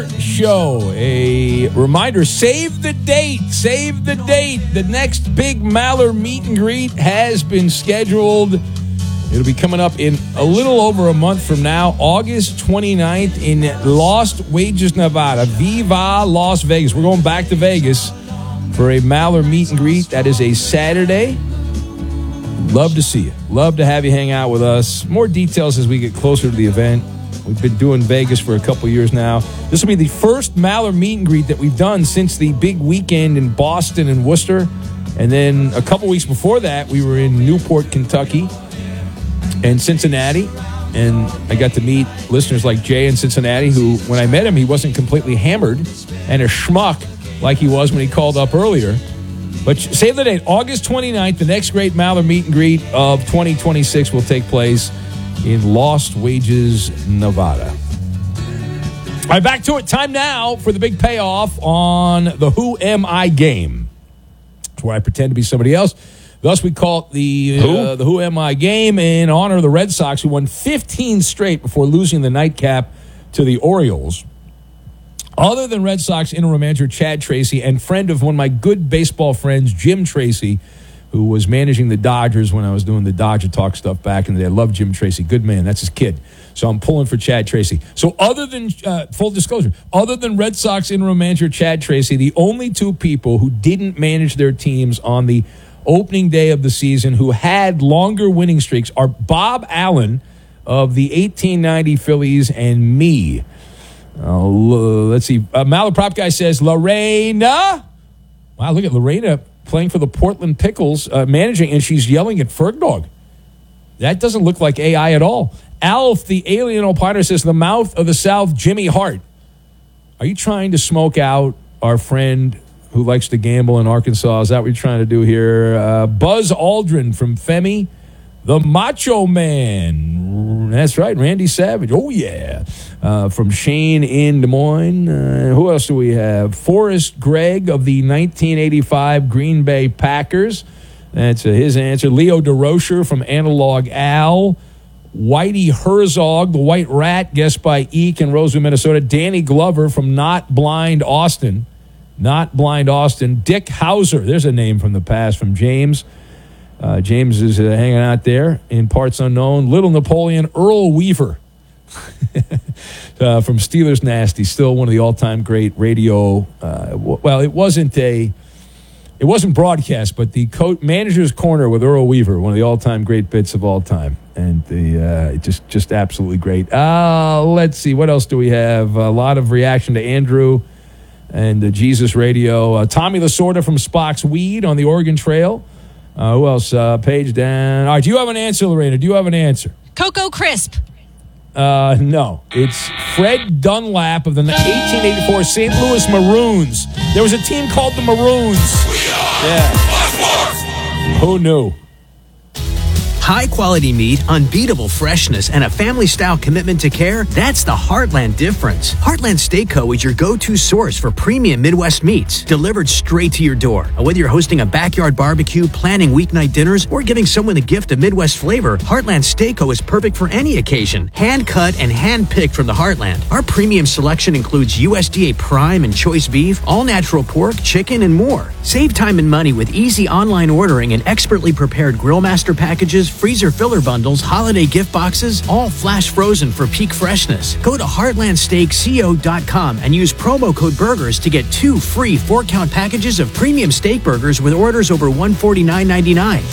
Show. A reminder, save the date. The next big Maller meet and greet has been scheduled. It'll be coming up in a little over a month from now, August 29th in Las Vegas, Nevada. Viva Las Vegas. We're going back to Vegas for a Maller meet and greet. That is a Saturday. Love to see you. Love to have you hang out with us. More details as we get closer to the event. We've been doing Vegas for a couple years now. This will be the first Maller meet and greet that we've done since the big weekend in Boston and Worcester. And then a couple weeks before that, we were in Newport, Kentucky and Cincinnati. And I got to meet listeners like Jay in Cincinnati, who, when I met him, he wasn't completely hammered and a schmuck like he was when he called up earlier. But save the date, August 29th, the next great Maller meet and greet of 2026 will take place in Las Vegas, Nevada. All right, back to it. Time now for the big payoff on the Who Am I game. It's where I pretend to be somebody else. Thus, we call it the Who Am I game in honor of the Red Sox, who won 15 straight before losing the nightcap to the Orioles. Other than Red Sox interim manager Chad Tracy and friend of one of my good baseball friends, Jim Tracy, who was managing the Dodgers when I was doing the Dodger Talk stuff back in the day. I love Jim Tracy. Good man. That's his kid. So I'm pulling for Chad Tracy. So other than, full disclosure, other than Red Sox interim manager Chad Tracy, the only two people who didn't manage their teams on the opening day of the season who had longer winning streaks are Bob Allen of the 1890 Phillies and me. Let's see. Maller Prop Guy says, Lorena. Wow, look at Lorena playing for the Portland Pickles, managing, and she's yelling at Fergdog. That doesn't look like AI at all. Alf, the alien opiner, says, the mouth of the South, Jimmy Hart. Are you trying to smoke out our friend who likes to gamble in Arkansas? Is that what you're trying to do here? Buzz Aldrin from Femi, the Macho Man. That's right, Randy Savage. Oh, yeah. From Shane in Des Moines. Who else do we have? Forrest Gregg of the 1985 Green Bay Packers. That's his answer. Leo DeRocher from Analog Al. Whitey Herzog, the White Rat, guessed by Eek in Roseville, Minnesota. Danny Glover from Not Blind Austin. Not Blind Austin. Dick Hauser. There's a name from the past from James. James is hanging out there in parts unknown. Little Napoleon, Earl Weaver from Steelers Nasty, still one of the all-time great radio. It wasn't broadcast, but the manager's corner with Earl Weaver, one of the all-time great bits of all time, and just absolutely great. Let's see, what else do we have? A lot of reaction to Andrew and Jesus Radio. Tommy Lasorda from Spock's Weed on the Oregon Trail. Who else? Page down. All right, do you have an answer, Lorena? Do you have an answer? Cocoa Crisp. No. It's Fred Dunlap of the 1884 St. Louis Maroons. There was a team called the Maroons. Yeah. Who knew? High-quality meat, unbeatable freshness, and a family-style commitment to care, that's the Heartland difference. Heartland Steak Co. is your go-to source for premium Midwest meats, delivered straight to your door. Whether you're hosting a backyard barbecue, planning weeknight dinners, or giving someone a gift of Midwest flavor, Heartland Steak Co. is perfect for any occasion. Hand-cut and hand-picked from the Heartland. Our premium selection includes USDA Prime and Choice Beef, all-natural pork, chicken, and more. Save time and money with easy online ordering and expertly prepared Grillmaster packages, freezer filler bundles, holiday gift boxes, all flash frozen for peak freshness. Go to heartlandsteakco.com and use promo code BURGERS to get 2 free 4-count packages of premium steak burgers with orders over $149.99.